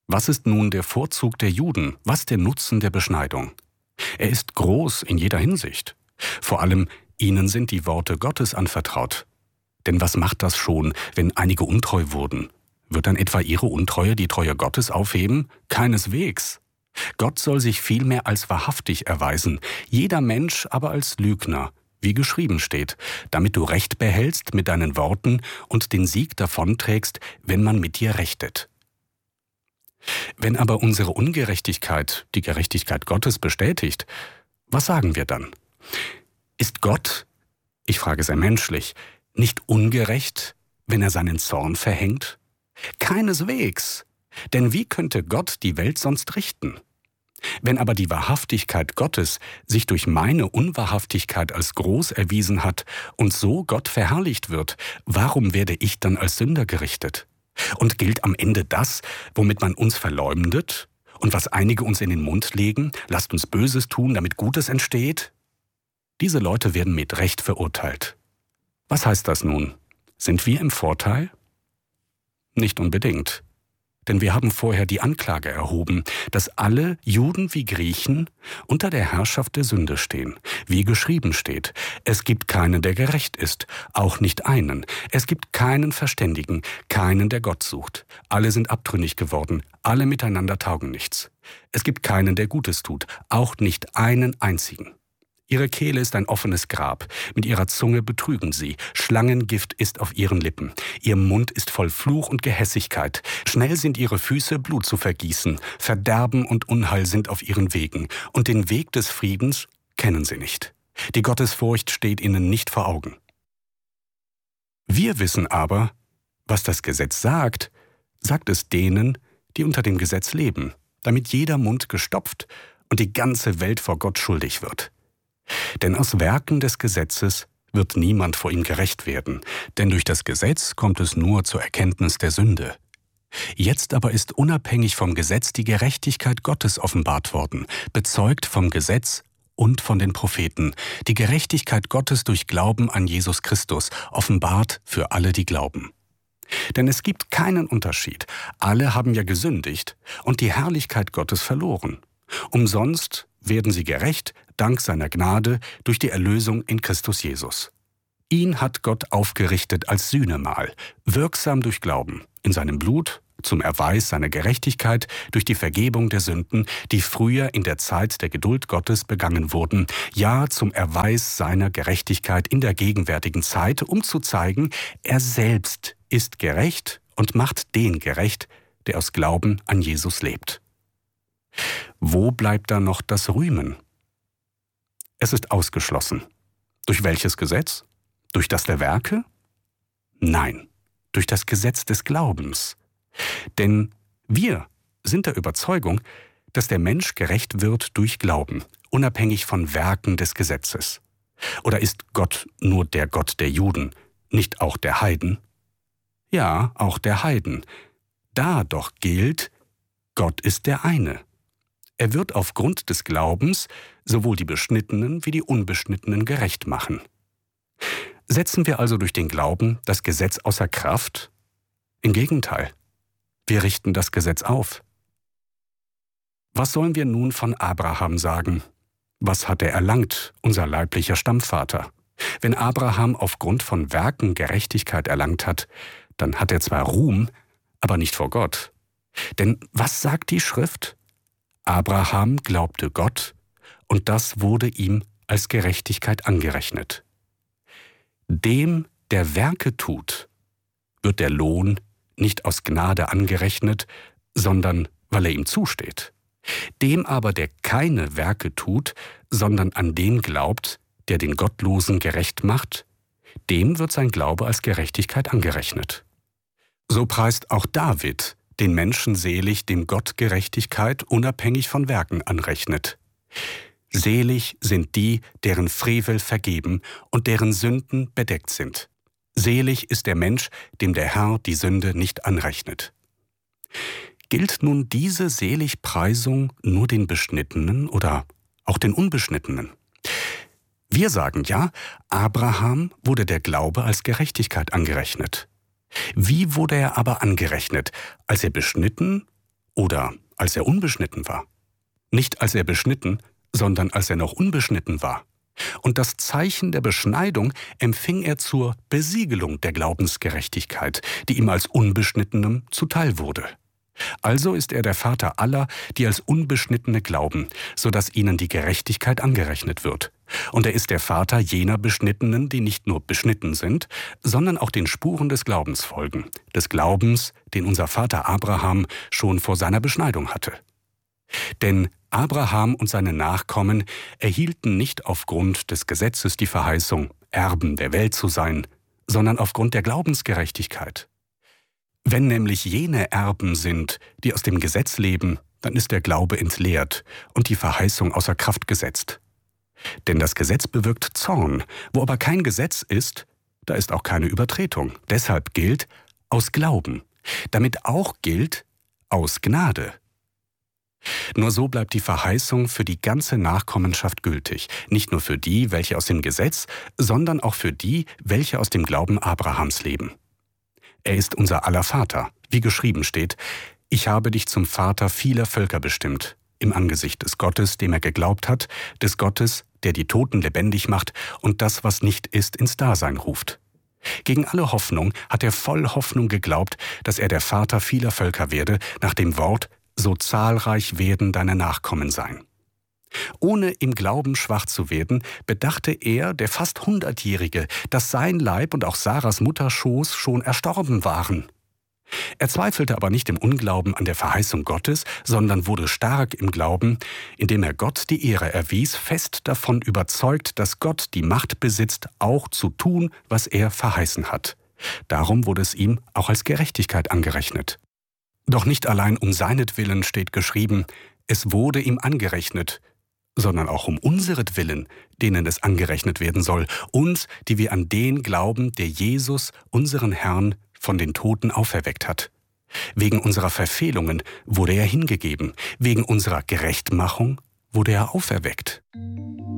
Was ist nun der Vorzug der Juden? Was der Nutzen der Beschneidung? Er ist groß in jeder Hinsicht. Vor allem, ihnen sind die Worte Gottes anvertraut. Denn was macht das schon, wenn einige untreu wurden? Wird dann etwa ihre Untreue die Treue Gottes aufheben? Keineswegs. Gott soll sich vielmehr als wahrhaftig erweisen, jeder Mensch aber als Lügner, wie geschrieben steht, damit du Recht behältst mit deinen Worten und den Sieg davonträgst, wenn man mit dir rechtet. Wenn aber unsere Ungerechtigkeit die Gerechtigkeit Gottes bestätigt, was sagen wir dann? Ist Gott, ich frage sehr menschlich, nicht ungerecht, wenn er seinen Zorn verhängt? Keineswegs, denn wie könnte Gott die Welt sonst richten? Wenn aber die Wahrhaftigkeit Gottes sich durch meine Unwahrhaftigkeit als groß erwiesen hat und so Gott verherrlicht wird, warum werde ich dann als Sünder gerichtet? Und gilt am Ende das, womit man uns verleumdet und was einige uns in den Mund legen, lasst uns Böses tun, damit Gutes entsteht? Diese Leute werden mit Recht verurteilt. Was heißt das nun? Sind wir im Vorteil? Nicht unbedingt. Denn wir haben vorher die Anklage erhoben, dass alle, Juden wie Griechen, unter der Herrschaft der Sünde stehen. Wie geschrieben steht, es gibt keinen, der gerecht ist, auch nicht einen. Es gibt keinen Verständigen, keinen, der Gott sucht. Alle sind abtrünnig geworden, alle miteinander taugen nichts. Es gibt keinen, der Gutes tut, auch nicht einen einzigen. Ihre Kehle ist ein offenes Grab, mit ihrer Zunge betrügen sie, Schlangengift ist auf ihren Lippen, ihr Mund ist voll Fluch und Gehässigkeit, schnell sind ihre Füße, Blut zu vergießen, Verderben und Unheil sind auf ihren Wegen, und den Weg des Friedens kennen sie nicht. Die Gottesfurcht steht ihnen nicht vor Augen. Wir wissen aber, was das Gesetz sagt es denen, die unter dem Gesetz leben, damit jeder Mund gestopft und die ganze Welt vor Gott schuldig wird. Denn aus Werken des Gesetzes wird niemand vor ihm gerecht werden, denn durch das Gesetz kommt es nur zur Erkenntnis der Sünde. Jetzt aber ist unabhängig vom Gesetz die Gerechtigkeit Gottes offenbart worden, bezeugt vom Gesetz und von den Propheten, die Gerechtigkeit Gottes durch Glauben an Jesus Christus, offenbart für alle, die glauben. Denn es gibt keinen Unterschied, alle haben ja gesündigt und die Herrlichkeit Gottes verloren. Umsonst werden sie gerecht, dank seiner Gnade, durch die Erlösung in Christus Jesus. Ihn hat Gott aufgerichtet als Sühnemahl, wirksam durch Glauben, in seinem Blut, zum Erweis seiner Gerechtigkeit, durch die Vergebung der Sünden, die früher in der Zeit der Geduld Gottes begangen wurden, ja zum Erweis seiner Gerechtigkeit in der gegenwärtigen Zeit, um zu zeigen, er selbst ist gerecht und macht den gerecht, der aus Glauben an Jesus lebt. Wo bleibt da noch das Rühmen? Es ist ausgeschlossen. Durch welches Gesetz? Durch das der Werke? Nein, durch das Gesetz des Glaubens. Denn wir sind der Überzeugung, dass der Mensch gerecht wird durch Glauben, unabhängig von Werken des Gesetzes. Oder ist Gott nur der Gott der Juden, nicht auch der Heiden? Ja, auch der Heiden. Da doch gilt, Gott ist der eine. Er wird aufgrund des Glaubens sowohl die Beschnittenen wie die Unbeschnittenen gerecht machen. Setzen wir also durch den Glauben das Gesetz außer Kraft? Im Gegenteil, wir richten das Gesetz auf. Was sollen wir nun von Abraham sagen? Was hat er erlangt, unser leiblicher Stammvater? Wenn Abraham aufgrund von Werken Gerechtigkeit erlangt hat, dann hat er zwar Ruhm, aber nicht vor Gott. Denn was sagt die Schrift? Abraham glaubte Gott, und das wurde ihm als Gerechtigkeit angerechnet. Dem, der Werke tut, wird der Lohn nicht aus Gnade angerechnet, sondern weil er ihm zusteht. Dem aber, der keine Werke tut, sondern an den glaubt, der den Gottlosen gerecht macht, dem wird sein Glaube als Gerechtigkeit angerechnet. So preist auch David den Menschen selig, dem Gott Gerechtigkeit unabhängig von Werken anrechnet. Selig sind die, deren Frevel vergeben und deren Sünden bedeckt sind. Selig ist der Mensch, dem der Herr die Sünde nicht anrechnet. Gilt nun diese Seligpreisung nur den Beschnittenen oder auch den Unbeschnittenen? Wir sagen ja, Abraham wurde der Glaube als Gerechtigkeit angerechnet. Wie wurde er aber angerechnet, als er beschnitten oder als er unbeschnitten war. Nicht als er beschnitten, sondern als er noch unbeschnitten war. Und das Zeichen der Beschneidung empfing er zur Besiegelung der Glaubensgerechtigkeit, die ihm als Unbeschnittenem zuteil wurde. Also ist er der Vater aller, die als Unbeschnittene glauben, sodass ihnen die Gerechtigkeit angerechnet wird. Und er ist der Vater jener Beschnittenen, die nicht nur beschnitten sind, sondern auch den Spuren des Glaubens folgen, des Glaubens, den unser Vater Abraham schon vor seiner Beschneidung hatte. Denn Abraham und seine Nachkommen erhielten nicht aufgrund des Gesetzes die Verheißung, Erben der Welt zu sein, sondern aufgrund der Glaubensgerechtigkeit. Wenn nämlich jene Erben sind, die aus dem Gesetz leben, dann ist der Glaube entleert und die Verheißung außer Kraft gesetzt. Denn das Gesetz bewirkt Zorn, wo aber kein Gesetz ist, da ist auch keine Übertretung. Deshalb gilt aus Glauben, damit auch gilt aus Gnade. Nur so bleibt die Verheißung für die ganze Nachkommenschaft gültig, nicht nur für die, welche aus dem Gesetz, sondern auch für die, welche aus dem Glauben Abrahams leben. Er ist unser aller Vater, wie geschrieben steht, ich habe dich zum Vater vieler Völker bestimmt, im Angesicht des Gottes, dem er geglaubt hat, des Gottes, der die Toten lebendig macht und das, was nicht ist, ins Dasein ruft. Gegen alle Hoffnung hat er voll Hoffnung geglaubt, dass er der Vater vieler Völker werde, nach dem Wort, so zahlreich werden deine Nachkommen sein. Ohne im Glauben schwach zu werden, bedachte er, der fast 100-Jährige, dass sein Leib und auch Sarahs Mutterschoß schon erstorben waren. Er zweifelte aber nicht im Unglauben an der Verheißung Gottes, sondern wurde stark im Glauben, indem er Gott die Ehre erwies, fest davon überzeugt, dass Gott die Macht besitzt, auch zu tun, was er verheißen hat. Darum wurde es ihm auch als Gerechtigkeit angerechnet. Doch nicht allein um seinetwillen steht geschrieben, es wurde ihm angerechnet, sondern auch um unseretwillen, denen es angerechnet werden soll, uns, die wir an den glauben, der Jesus, unseren Herrn, von den Toten auferweckt hat. Wegen unserer Verfehlungen wurde er hingegeben, wegen unserer Gerechtmachung wurde er auferweckt.